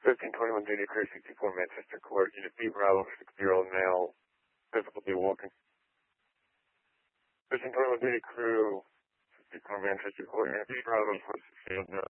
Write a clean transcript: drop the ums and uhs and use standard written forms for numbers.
1521 Duty Crew 64 Manchester Court, Unit B Bravo, 60-year-old male, difficulty walking. 1521 Duty Crew 64 Manchester Court, Unit B Bravo, 60-year-old male.